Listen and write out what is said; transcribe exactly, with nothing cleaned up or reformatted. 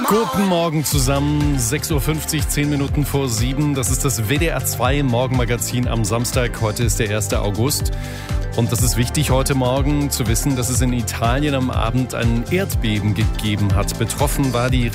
Guten Morgen zusammen, sechs Uhr fünfzig, zehn Minuten vor sieben. Das ist das W D R zwei Morgenmagazin am Samstag. Heute ist der erste August. Und das ist wichtig heute Morgen zu wissen, dass es in Italien am Abend ein Erdbeben gegeben hat. Betroffen war die